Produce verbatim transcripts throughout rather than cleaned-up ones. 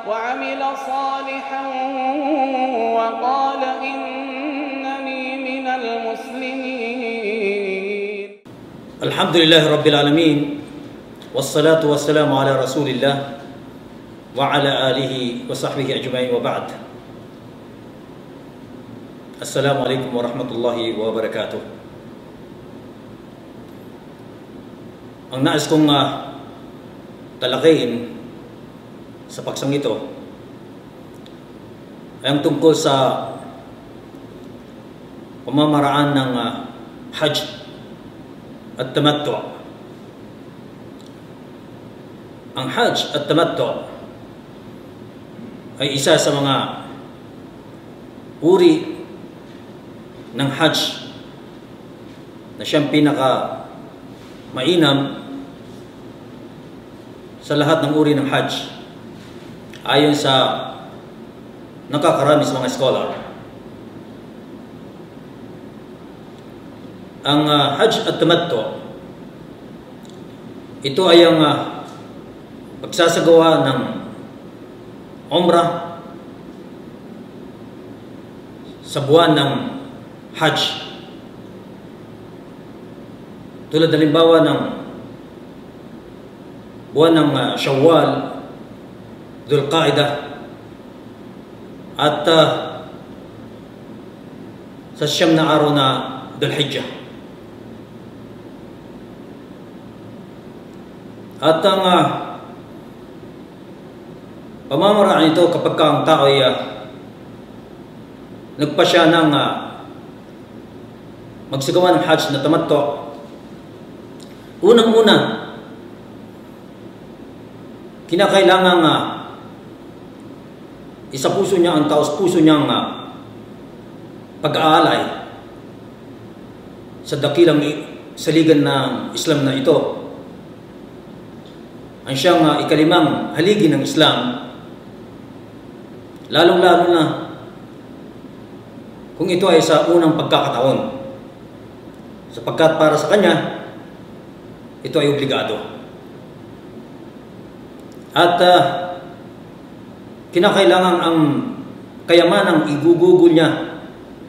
وعمل صالحا وقال إنني من المسلمين. الحمد لله رب العالمين والصلاة والسلام على رسول الله وعلى آله وصحبه أجمعين وبعد. السلام عليكم ورحمة الله وبركاته. Ang nais kong uh, talakayin sa paksang ito ay ang tungkol sa pamamaraan ng uh, Hajj at Tamattu. Ang Hajj at Tamattu ay isa sa mga uri ng Hajj na siyang pinaka mainam sa lahat ng uri ng Hajj ayon sa nakakarami sa mga scholar. Ang uh, Hajj at Tamattu, ito ay ang uh, pagsasagawa ng Umrah sa buwan ng Hajj. Tulad halimbawa ng buwan ng uh, Shawwal, Dhul Qa'dah, at uh, sa siyam na araw na Dhul Hijjah. At ang uh, pamamaraan ito kapag ang tao ay uh, nagpasya ng uh, magsagawa ng Hajj na Tamattu, unang-una, kinakailangan uh, isa puso niya ang taos puso niyang uh, pag-aalay sa dakilang saligan ng Islam na ito. Ang siyang uh, ikalimang haligi ng Islam, lalong-lalo na kung ito ay sa unang pagkakataon, sapagkat para sa kanya ito ay obligado. At uh, kinakailangan ang kayamanang igugugol niya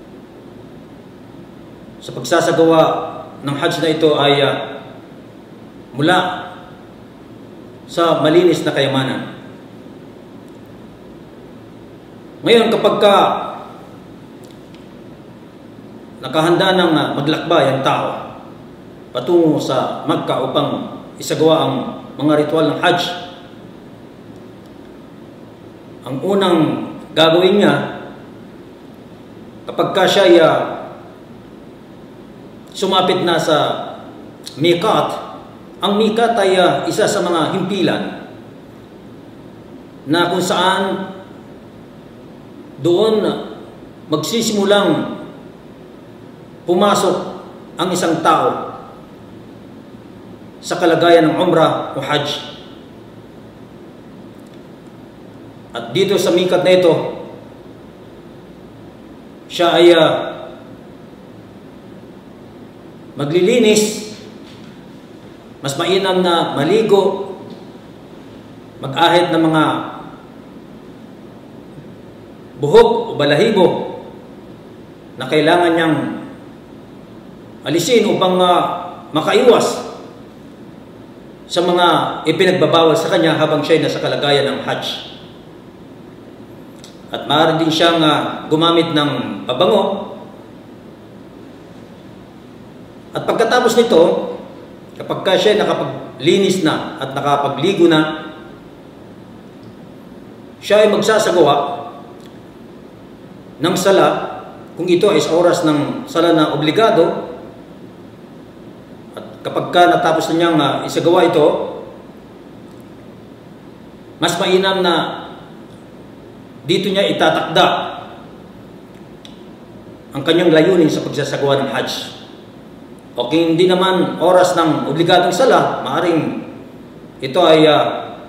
sa pagsasagawa ng Hajj na ito ay uh, mula sa malinis na kayamanan. Ngayon, kapag ka nakahanda ng uh, maglakbay ang tao patungo sa Makkah upang isagawa ang mga ritual ng Hajj, ang unang gagawin niya kapag ka siya ay uh, sumapit na sa miqat. Ang miqat ay uh, isa sa mga himpilan na kung saan doon magsisimulang pumasok ang isang tao sa kalagayan ng Umrah o Hajj. At dito sa miqat na ito, siya ay uh, maglilinis, mas mainam na maligo, mag-ahit ng mga buhok o balahibo na kailangan niyang alisin upang uh, makaiwas sa mga ipinagbabawal sa kanya habang siya ay nasa kalagayan ng Hajj. At maaari din siyang uh, gumamit ng pabango. At pagkatapos nito, kapag ka siya nakapaglinis na at nakapagligo na, siya ay magsasagawa ng sala, kung ito ay sa oras ng sala na obligado. At kapag ka natapos na niyang uh, isagawa ito, mas mainam na dito niya itatakda ang kanyang layunin sa pagsasagawa ng Hajj. O kung hindi naman oras ng obligadong sala, maaring ito ay uh,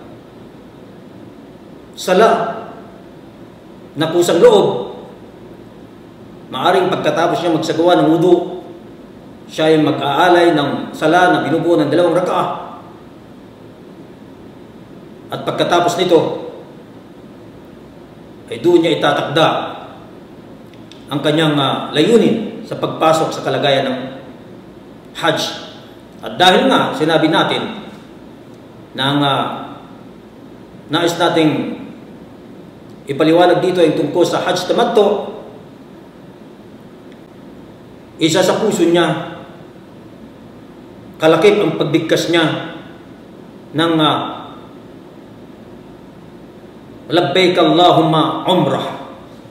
sala na kusang loob. Maaring pagkatapos niya magsagawa ng wudu, siya ay mag-aalay ng sala na binubuo ng dalawang rakaah. At pagkatapos nito, ay doon niya itatakda ang kanyang uh, layunin sa pagpasok sa kalagayan ng Hajj. At dahil nga sinabi natin na ang uh, nais nating ipaliwanag dito ay tungkol sa Hajj Tamattu, isa sa puso niya, kalakip ang pagbigkas niya ng uh, labbaik Allahumma umrah,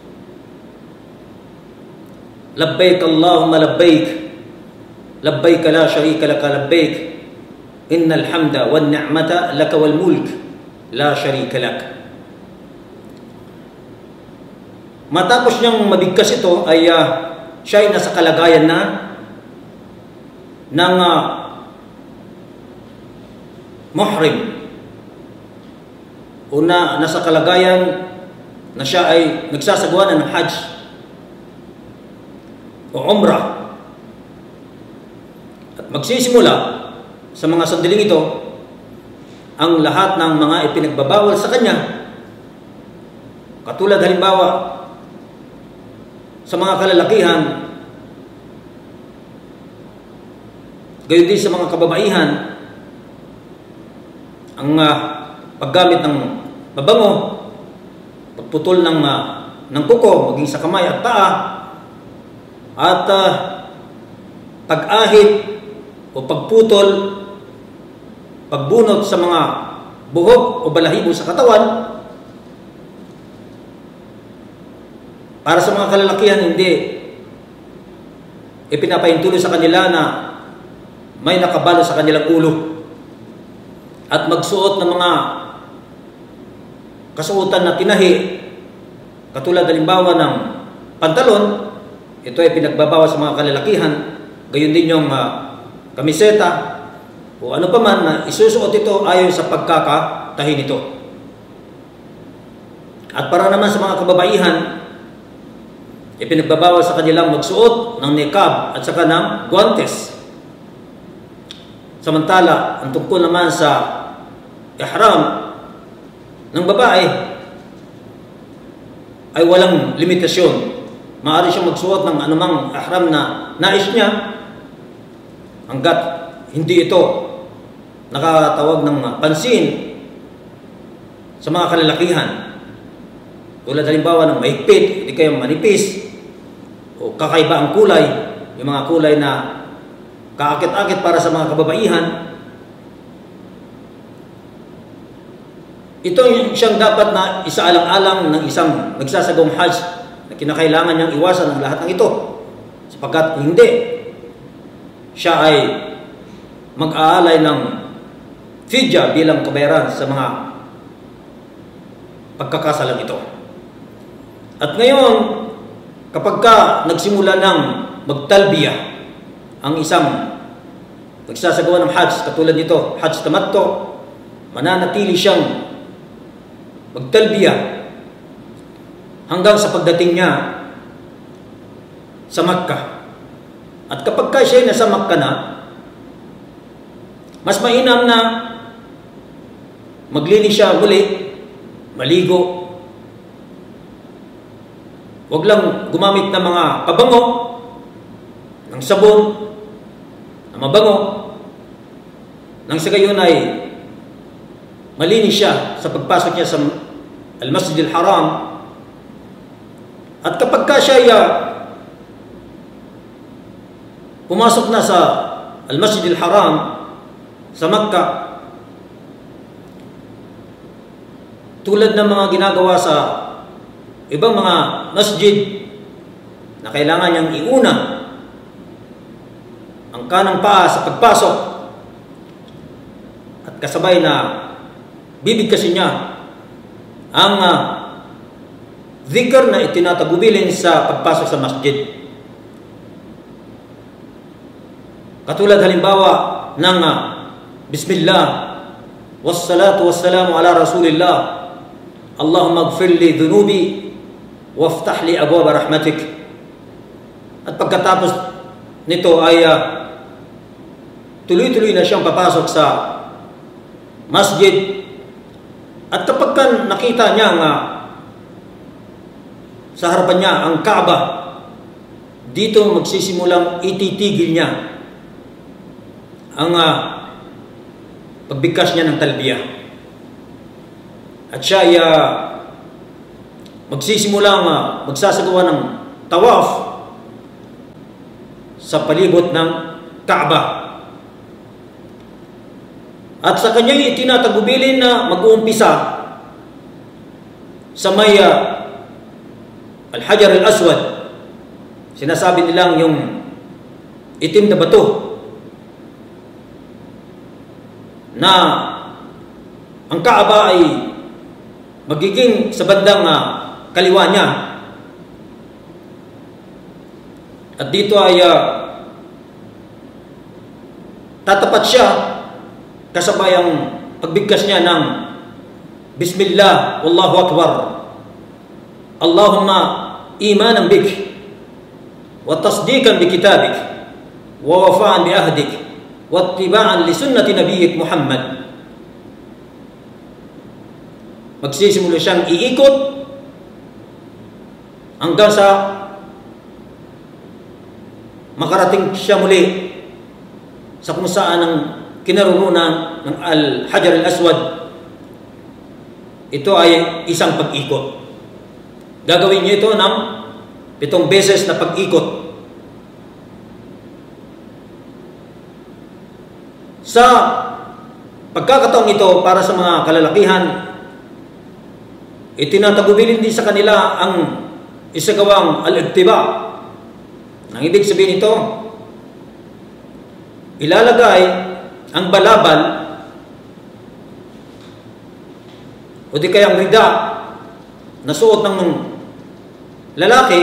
labbaik Allahumma labbaik, labbaik la sharika laka labbaik, innal hamda wan ni'mata laka wal mulk la sharika lak. Matapos niyang mabigkas ito ay uh, siya ay nasa kalagayan na ng uh, muhrim. Una, nasa kalagayan na siya ay nagsasagawa ng Hajj o Umrah. At magsisimula sa mga sandaling ito ang lahat ng mga ipinagbabawal sa kanya. Katulad halimbawa sa mga kalalakihan, gayon din sa mga kababaihan, ang uh, paggamit ng mabango, pagputol ng, uh, ng kuko, maging sa kamay at paa, at uh, pag-ahit o pagputol, pagbunot sa mga buhok o balahibo sa katawan. Para sa mga kalalakihan, hindi ipinapahintuloy sa kanila na may nakabalo sa kanilang ulo at magsuot ng mga kasuotan na tinahi, katulad halimbawa ng pantalon. Ito ay pinagbabawal sa mga kalalakihan. Gayon din yung uh, kamiseta o ano pa man na isusuot ito ayon sa pagkakatahi nito. At para naman sa mga kababaihan, ipinagbabawal sa kanilang magsuot ng niqab at saka ng guantes. Samantala, ang tungkol naman sa ihram ng babae ay walang limitasyon. Maaari siyang magsuot ng anumang ihram na nais niya hanggat hindi ito nakatawag ng pansin sa mga kalalakihan. Tulad halimbawa ng mahigpit, hindi kayo manipis, o kakaiba ang kulay, yung mga kulay na kaakit-akit para sa mga kababaihan. Ito yung siyang dapat na isaalang-alang ng isang nagsasagawang Hajj na kinakailangan niyang iwasan ang lahat ng ito, sapagkat hindi siya ay mag-aalay ng fidya bilang kabayaran sa mga pagkakasalang ito. At ngayon, kapag ka nagsimula ng magtalbiyah ang isang nagsasagawa ng Hajj, katulad nito, Hajj Tamattu, mananatili siyang magtalbiyah hanggang sa pagdating niya sa Makkah. At kapag ka siya nasa Makkah na, mas mainam na maglinis siya muli, maligo. Huwag lang gumamit ng mga pabango, ng sabon, na mabango, nang sa gayon ay malinis siya sa pagpasok niya sa Al-Masjid Al-Haram. At kapag ka siya ay uh, pumasok na sa Al-Masjid Al-Haram sa Makkah, tulad ng mga ginagawa sa ibang mga masjid na kailangan niyang iuna ang kanang paa sa pagpasok at kasabay na bibigkasin niya ang uh, dhikr na itinatagubilin sa pagpasok sa masjid. Katulad halimbawa ng uh, Bismillah, wassalatu wassalamu ala Rasulillah, Allahumma gfir li dhunubi waftah li abwaba rahmatik. At pagkatapos nito ay uh, tuloy-tuloy na siyang papasok sa masjid. At kapag ka nakita niya nga sa harapan niya ang Kaaba, dito magsisimulang ititigil niya ang uh, pagbigkas niya ng talbiyah. At siya ay uh, magsisimulang uh, magsasagawa ng tawaf sa palibot ng Kaaba. At sa kanyang itinatagubilin na mag-uumpisa sa may uh, Al-Hajar Al-Aswad, sinasabi nilang yung itim na bato na ang Kaaba ay magiging sa bandang uh, kaliwa niya. At dito ay uh, tatapat siya kasabay ang pagbigkas niya ng Bismillah, Wallahu Akbar, Allahumma imanan bik wa tasdiqan bi kitabik wa wafa'an bi ahdik wa ittiba'an li sunnati nabiyyik Muhammad. Magsisimula siyang iikot hanggang sa makarating siya muli sa kung saan ang kinaroroonan ng Al-Hajar Al-Aswad. Ito ay isang pag-ikot. Gagawin niyo ito ng pitong beses na pag-ikot. Sa pagkakataong ito, para sa mga kalalakihan, itinatagubilin din sa kanila ang isagawang al-ittiba. Ang ibig sabihin ito, ilalagay ang balabal o di kayang rida na suot ng lalaki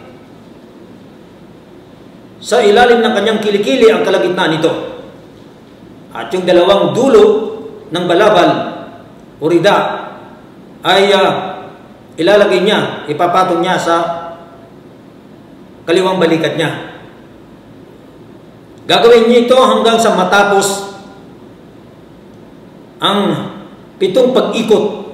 sa ilalim ng kanyang kilikili ang kalagitnaan nito. At yung dalawang dulo ng balabal o rida ay uh, ilalagay niya, ipapatong niya sa kaliwang balikat niya. Gagawin niya ito hanggang sa matapos ang pitong pag-ikot.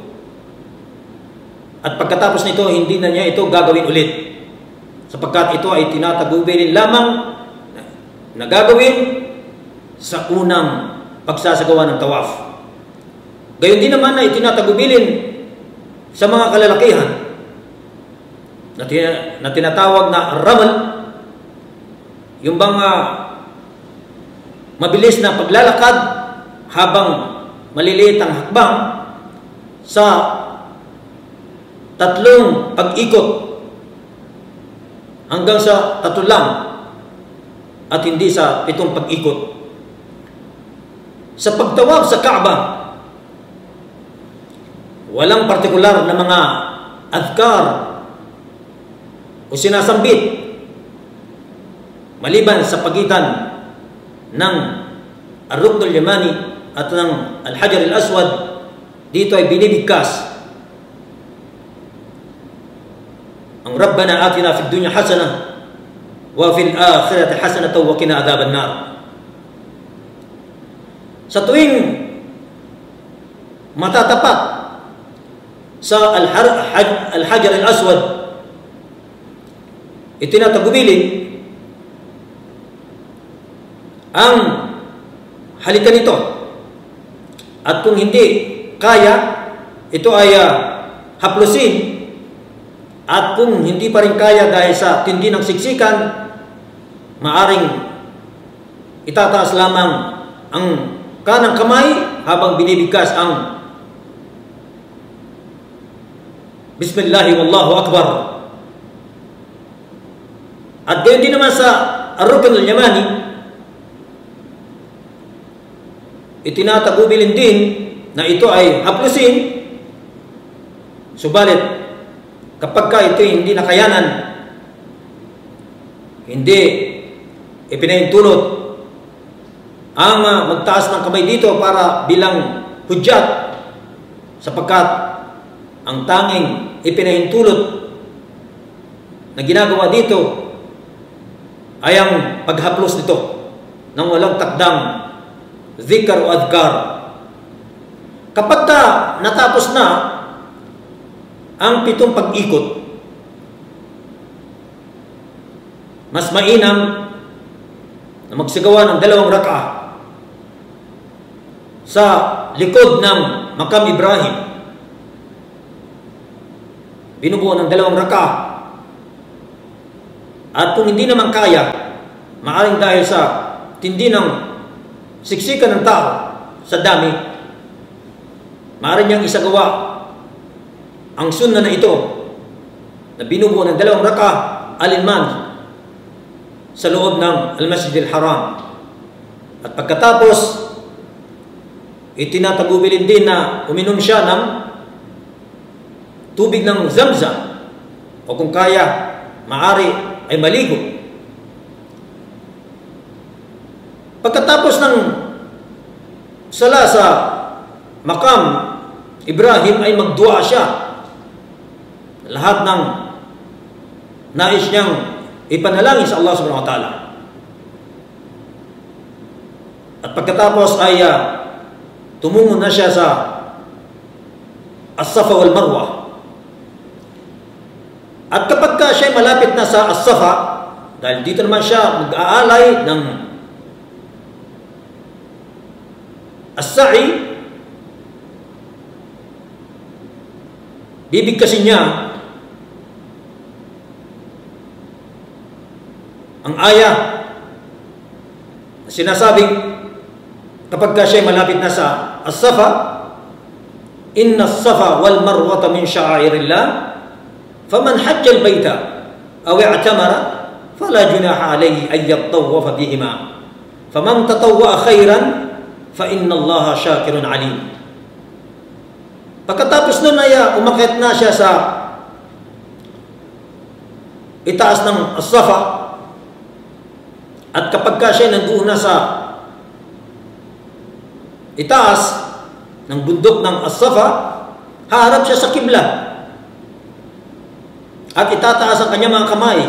At pagkatapos nito, hindi na niya ito gagawin ulit, sapagkat ito ay tinatagubilin lamang na gagawin sa unang pagsasagawa ng tawaf. Gayon din naman na itinatagubilin sa mga kalalakihan na, tina, na tinatawag na ramal, yung bang uh, mabilis na paglalakad habang maliliit ang hakbang sa tatlong pag-ikot hanggang sa tatlo lang at hindi sa pitong pag-ikot. Sa pagtawaf sa Kaaba, walang partikular na mga adhkar o sinasambit maliban sa pagitan ng Ar-Rukn al-Yamani at ng Al-Hajar Al-Aswad. Dito ay binibigkas ang Rabbana atina fid dunya hasanah wa fil akhirati hasanah wa qina adhaban nar. Sa tuwing matatapat sa Al-Hajar Al-Aswad, itinatagubilin ang halikan nito. At kung hindi kaya, ito ay uh, haplusin. At kung hindi pa rin kaya dahil sa tindi ng siksikan, maaring itataas lamang ang kanang kamay habang binibigkas ang Bismillahi Wallahu Akbar. At gayon din naman sa Ar-Rukn al-Yamani, itinatagubilin din na ito ay haplusin. Subalit kapag ka ito hindi nakayanan, hindi ipinahintulot ang uh, magtaas ng kamay dito para bilang hudyat, sapagkat ang tanging ipinahintulot na ginagawa dito ay ang paghaplos nito ng walang takdang zikr o adhkar. Kapag ka natapos na ang pitong pag-ikot, mas mainam na magsagawa ng dalawang rak'ah sa likod ng Maqam Ibrahim. Binubuo ng dalawang rak'ah. At kung hindi naman kaya, maaring dahil sa tindi ng siksikan ng tao sa dami, maaari niyang isagawa ang sunnah na ito na binubuo ng dalawang rak'ah alinman sa loob ng Al-Masjid Al-Haram. At pagkatapos, itinatagubilin din na uminom siya ng tubig ng Zamzam, o kung kaya, maaari ay maligo. Pagkatapos ng sala sa Maqam Ibrahim ay magdua siya. Lahat ng nais niyang ipanalangin sa Allah subhanahu wa ta'ala. At pagkatapos ay uh, tumungo na siya sa As-Safa wal Marwa. At kapag ka siya malapit na sa As-Safa, dahil dito naman siya mag-aalay ng As-Sa'i, bibigkasin niya ang ayah na sinasabing kapag ka siya malapit na sa As-Safa, inna as-Safa wal Marwata min sha'airillah faman hajja al-bayta aw i'tamara fala junaha alayhi an yatawwafa bihima faman tatawwa khairan fa inna Allaha syakirun alim. Pagkatapos nun ay umakyat na siya sa itaas ng As-Safa, at kapag ka siya nandoon na sa itaas ng bundok ng As-Safa, haharap siya sa kibla at itataas ang kanyang mga kamay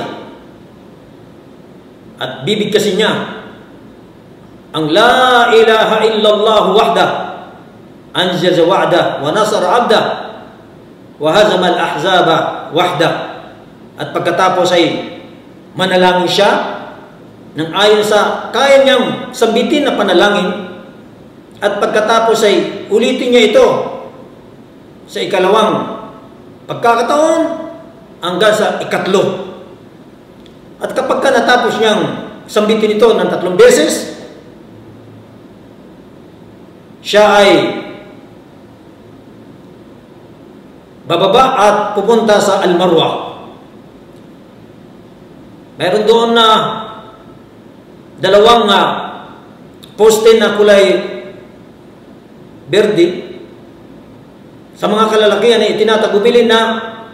at bibigkasin niya ang la ilaha illallah wahda anjaza wa'da wa nasara abda wa hazama al-ahzaba wahda. At pagkatapos ay manalangin siya nang ayon sa kaya niyang sambitin na panalangin, at pagkatapos ay ulitin niya ito sa ikalawang pagkakataon hanggang sa ikatlo. At kapag ka natapos niyang sambitin ito ng tatlong beses, siya ay bababa at pupunta sa Al-Marwa. Meron doon na dalawang uh, poste na kulay berde. Sa mga kalalakihan ay itinatagubilin na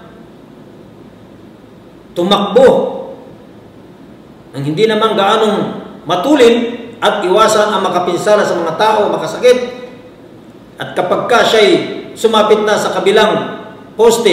tumakbo nang hindi naman gaanong matulin at iwasan ang makapinsala sa mga tao, makasakit. At kapag ka siya'y sumapit na sa kabilang poste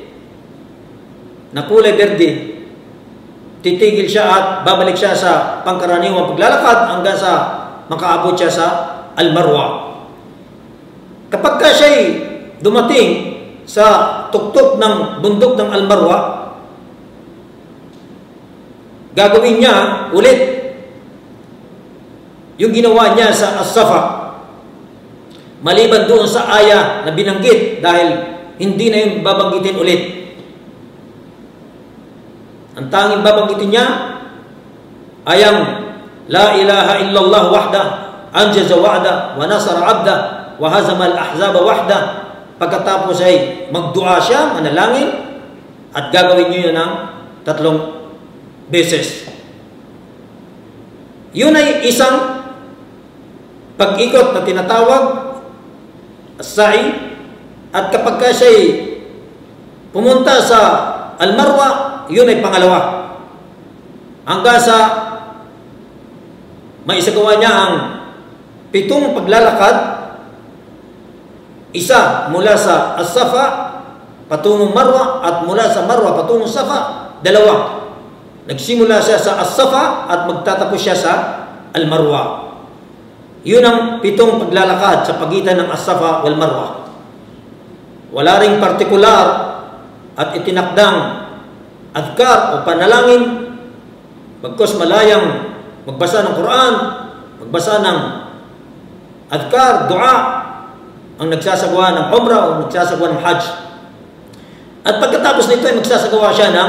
na kulay berde, titigil siya at babalik siya sa pangkaraniwang paglalakad hanggang sa makaabot siya sa Al-Marwa. Kapag ka siya'y dumating sa tuktok ng bundok ng Al-Marwa, gagawin niya ulit yung ginawa niya sa As-Safa, maliban doon sa aya na binanggit, dahil hindi na yung babanggitin ulit. Ang tanging babanggitin niya ay ang la ilaha illallah wahda anjaza wa'da wa nasara abda wa hazama al-ahzaba wahda. Pagkatapos ay magdua siya, manalangin, at gagawin niyo yun ng tatlong beses. Yun ay isang pag-ikot na tinatawag as-sa'i. At kapag ka siya'y pumunta sa Al-Marwa, yun ay pangalawa. Hanggang sa maisagawa niya ang pitong paglalakad, isa mula sa As-Safa patungong Marwa, at mula sa Marwa patungong Safa, dalawa. Nagsimula siya sa As-Safa at magtatapos siya sa Al-Marwa. Yun ang pitong paglalakad sa pagitan ng As-Safa wal Marwa. Wala ring partikular at itinakdang adhkar o panalangin bagkus malayang magbasa ng Quran, magbasa ng adhkar, dua, ang nagsasagawa ng umrah o nagsasagawa ng hajj. At pagkatapos nito ay magsasagawa siya ng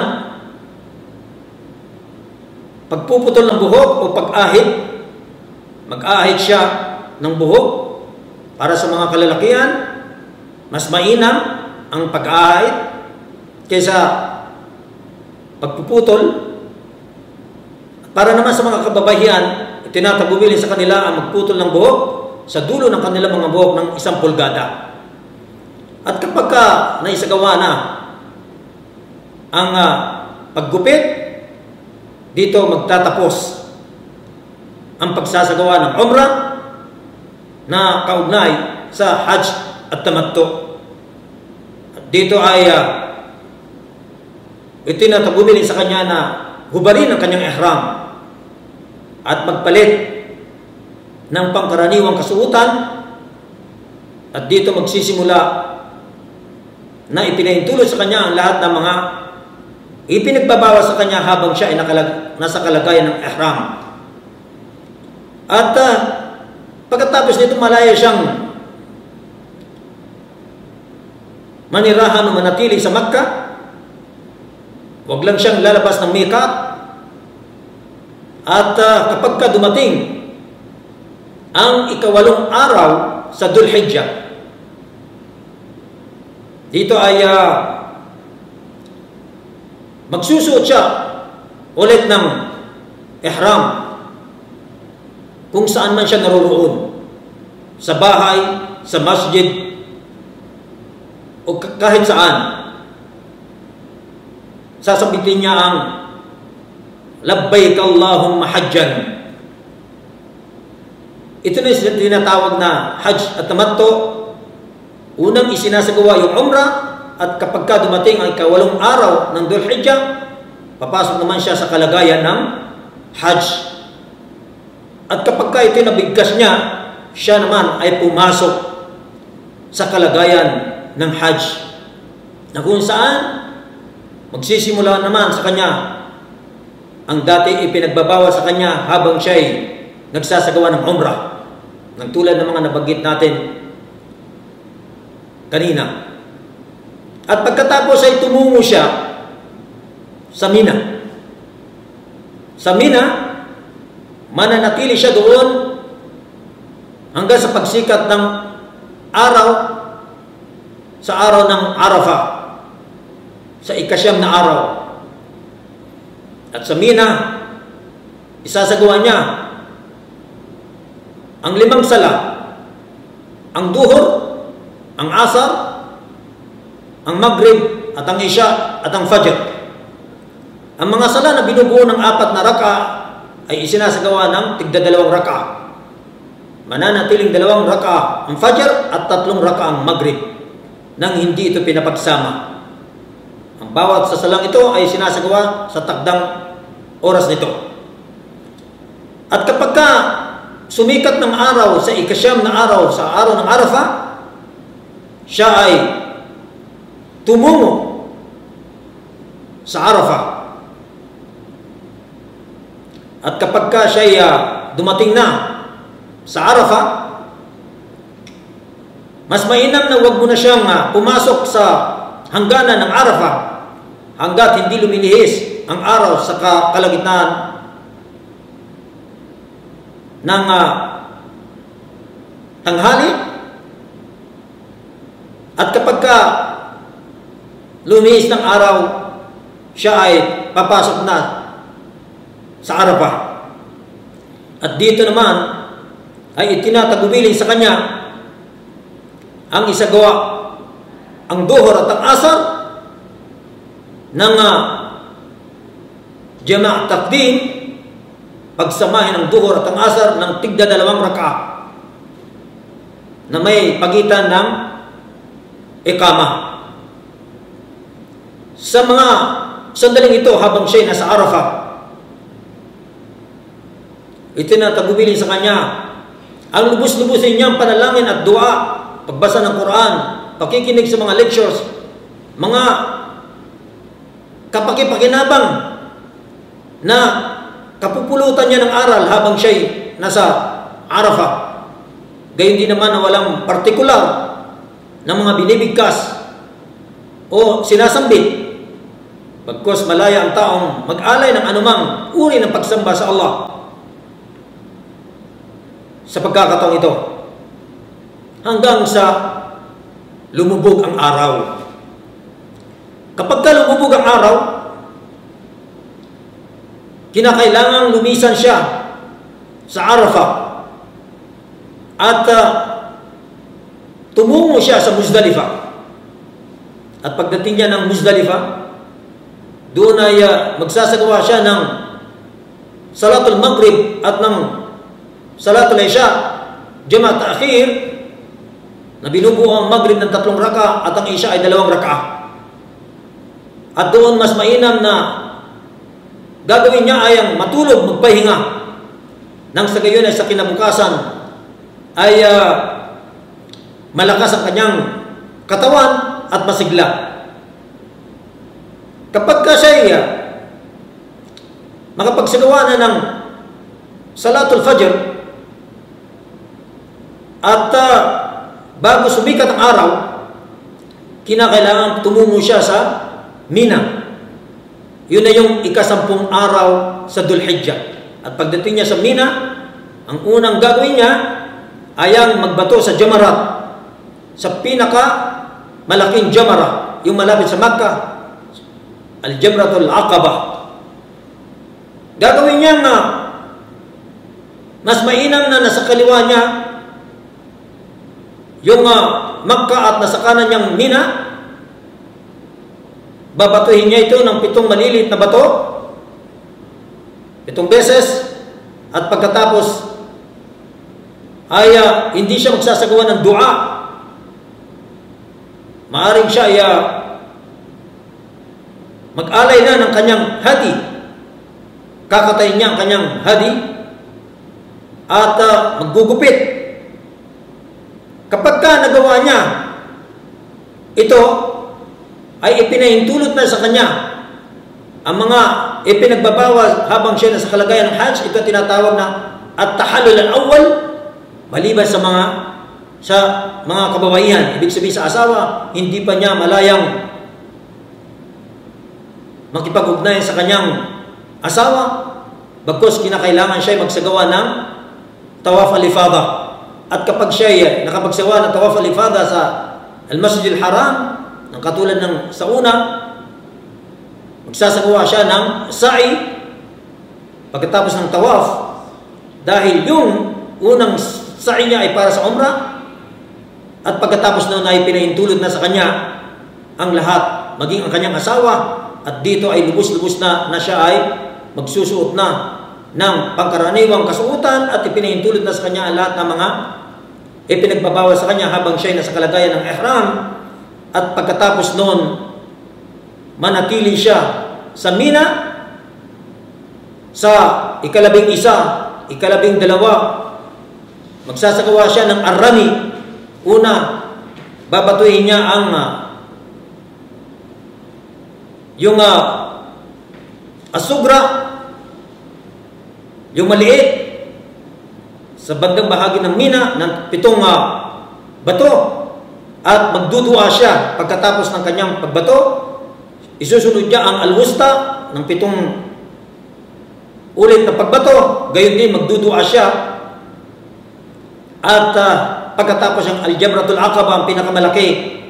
pagpuputol ng buhok o pag-ahit. Mag-ahit siya ng buhok para sa mga kalalakihan. Mas mainam ang pag-ahit kaysa pagpuputol. Para naman sa mga kababaihan, tinatagubilin sa kanila ang magputol ng buhok sa dulo ng kanilang mga buhok ng isang pulgada. At kapag ka naisagawa na ang uh, paggupit, dito magtatapos ang pagsasagawa ng umrah na kaugnay sa hajj at tamattu. At dito ay uh, itinatagubilin sa kanya na hubarin ang kanyang ihram at magpalit ng pangkaraniwang kasuotan, at dito magsisimula na ipinahintulot sa kanya ang lahat ng mga ipinagbabawas sa kanya habang siya ay nakalag, nasa kalagayan ng ihram. At uh, pagkatapos nito malaya siyang manirahan o manatili sa Makkah. Huwag lang siyang lalabas ng miqat. At uh, kapag ka dumating ang ikawalong araw sa Dhul Hijjah, dito ay uh, magsusuot siya ulit ng ihram kung saan man siya naroroon, sa bahay, sa masjid, o kahit saan. Sasabitin niya ang labbaik Allahumma hajjan. Ito na yung tinatawag na hajj at tamattu. Unang isinasagawa yung umrah, at kapag ka dumating ang ikawalong araw ng Dhul Hijjah, papasok naman siya sa kalagayan ng hajj. At kapag ka itinabigkas niya, siya naman ay pumasok sa kalagayan ng hajj, na kung saan magsisimula naman sa kanya ang dati ipinagbabawa sa kanya habang siya ay nagsasagawa ng umrah, ng tulad ng mga nabanggit natin kanina. At pagkatapos ay tumungo siya sa Mina. Sa Mina, mananatili siya doon hanggang sa pagsikat ng araw, sa araw ng Arafah, sa ikasyam na araw. At sa Mina, isasagawa niya ang limang sala, ang duhur, ang asar, ang maghrib, at ang isya, at ang fajr. Ang mga sala na binubuo ng apat na raka ay isinasagawa ng tigda dalawang raka. Mananatiling dalawang raka ang fajr at tatlong raka ang maghrib, nang hindi ito pinapagsama. Ang bawat sa salang ito ay sinasagawa sa takdang oras nito. At kapag ka sumikat ng araw sa ikasyam na araw, sa araw ng Arafah, siya ay tumungo sa Arafah. At kapag ka siya ay uh, dumating na sa Arafah, mas mainam na huwag mo na siyang uh, pumasok sa hangganan ng Arafah hanggat hindi lumilihis ang araw sa kalagitnaan ng uh, tanghali. At kapag ka lumihis ng araw, siya ay papasok na sa Arafah. At dito naman ay itinatagubilin sa kanya ang isagawa ang duhur at ang asar ng uh, jama' taqdim, pagsamahin ng duhur at ang asar ng tigda dalawang raka na may pagitan ng iqamah. Sa mga sandaling ito habang siya nasa Arafah, itinatagubilin sa kanya ang lubos-lubusin niyang panalangin at dua, pagbasa ng Quran, pakikinig sa mga lectures, mga kapakipakinabang na kapupulutan niya ng aral habang siya'y nasa Arafah. Gayon din naman na walang partikular na mga binibigkas o sinasambit, bagkus malaya ang taong mag-alay ng anumang uri ng pagsamba sa Allah sa pagkakataong ito hanggang sa lumubog ang araw. Kapag ka lumubog ang araw, kinakailangang lumisan siya sa Arafah at uh, tumungo siya sa Muzdalifah. At pagdating niya ng Muzdalifah, doon ay uh, magsasagawa siya ng Salatul Maghrib at ng Salatul Isha, Jama' Ta'khir, na binubuo ang Maghrib ng tatlong raka at ang Isha ay dalawang raka. At doon mas mainam na gagawin niya ay ang matulog, magpahinga, nang sa gayon ay sa kinabukasan ay uh, malakas ang kanyang katawan at masigla. Kapag ka siya uh, makapagsagawa na ng Salatul Fajr at uh, bago sumikat ang araw, kinakailangan tumungo siya sa Mina. Yun na yung ikasampung araw sa Dhul Hijjah. At pagdating niya sa Mina, ang unang gagawin niya ay ang magbato sa Jamarat, sa pinaka malaking Jamara, yung malapit sa Makkah, Al-Jamratul Aqabah. Gagawin niya na mas mainam na nasa kaliwa niya yung uh, Makkah at nasa kanan niyang Mina. Babatuhin niya ito ng pitong malilit na bato, pitong beses, at pagkatapos ay uh, hindi siya magsasagawa ng dua. Maaring siya ay uh, mag-alay na ng kanyang hadi, kakatayin niya ang kanyang hadi at uh, maggugupit. Kapag ka nagawa niya ito, ay ipinahintulot na sa kanya ang mga ipinagbabawal habang siya nasa kalagayan ng Hajj. Ito tinatawag na at-tahallul al-awwal, maliban sa mga sa mga kababaihan. Ibig sabihin sa asawa, hindi pa niya malayang makipag-ugnayan sa kanyang asawa, bagkus kinakailangan siya magsagawa ng tawaf al-ifada. At kapag siya nakapagsagawa ng tawaf al-ifada sa Al-Masjid al-Haram, ang katulad ng sa una, magsasagawa siya ng sa'i pagkatapos ng tawaf, dahil yung unang sa'i niya ay para sa umrah, at pagkatapos noon ay pinahintulot na sa kanya ang lahat, maging ang kanyang asawa, at dito ay lubos-lubos na na siya ay magsusuot na ng pangkaraniwang kasuotan, at ipinahintulot na sa kanya ang lahat ng mga ipinagbabawal sa kanya habang siya ay nasa kalagayan ng ihram. At pagkatapos noon, manatili siya sa Mina sa ikalabing isa, ikalabing dalawa. Magsasagawa siya ng arrami. Una, babatuhin niya ang uh, yung uh, asugra, yung maliit, sa bandang bahagi ng Mina ng pitong uh, bato. At magdudua siya pagkatapos ng kanyang pagbato. Isusunod niya ang al-wusta ng pitong ulit na pagbato. Gayon din magdudua siya. At uh, pagkatapos ang al-Jamratul Aqabah, ang pinakamalaki,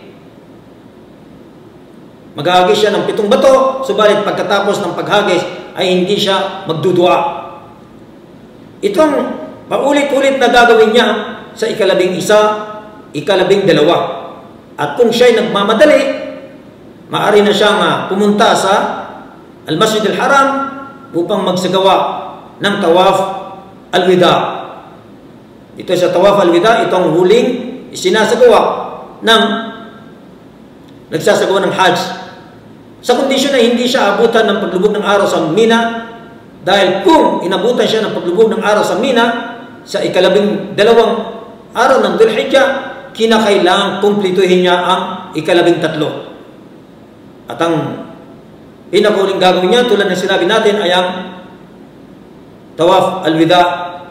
maghahagis siya ng pitong bato. Subalit pagkatapos ng paghagis ay hindi siya magdudua. Itong paulit-ulit na gagawin niya sa ikalabing isa, ikalabing dalawa. At kung siya'y nagmamadali, maaari na siyang uh, pumunta sa Al-Masjid al-Haram upang magsagawa ng tawaf al-wida. Ito sa tawaf al-wida, itong huling isinasagawa ng nagsasagawa ng Hajj. Sa kondisyon na hindi siya abutan ng paglubog ng araw sa Mina, dahil kung inabutan siya ng paglubog ng araw sa Mina sa ikalabing dalawang araw ng Dhul Hijjah, kinakailangang kumplituhin niya ang ikalabing tatlo. At ang pinakauling gagawin niya, tulad ng sinabi natin, ay ang tawaf al-wida